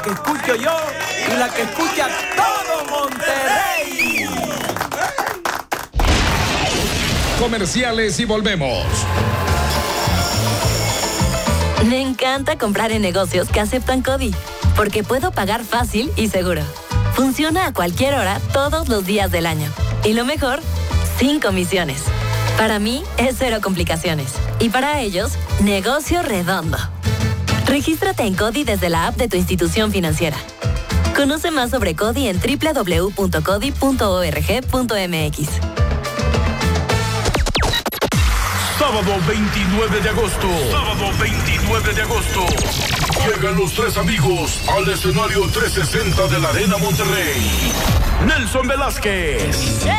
Que escucho yo y la que escucha todo Monterrey. Comerciales y volvemos. Me encanta comprar en negocios que aceptan CODI, porque puedo pagar fácil y seguro. Funciona a cualquier hora, todos los días del año. Y lo mejor, sin comisiones. Para mí, es cero complicaciones. Y para ellos, negocio redondo. Regístrate en CODI desde la app de tu institución financiera. Conoce más sobre CODI en www.codi.org.mx. Sábado 29 de agosto. Sábado 29 de agosto. Llegan los tres amigos al escenario 360 de la Arena Monterrey. Nelson Velázquez.